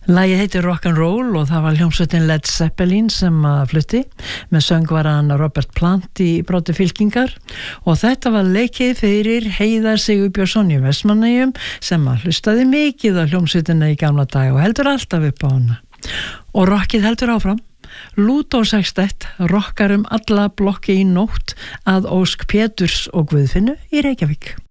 Lagið heitir Rock'n'Roll og það var hljómsveitin Led Zeppelin sem flutti með söngvaran Robert Plant í broddi fylkingar og þetta var leikið fyrir Heiðar Sigurbjörnsson í Vestmannaeyjum sem hlustaði mikið á hljómsveitina í gamla dag og heldur alltaf upp á hana. Og rockið heldur áfram. Lúdó Sextett rockar alla blokki í nótt að ósk Péturs og Guðfinnu í Reykjavík.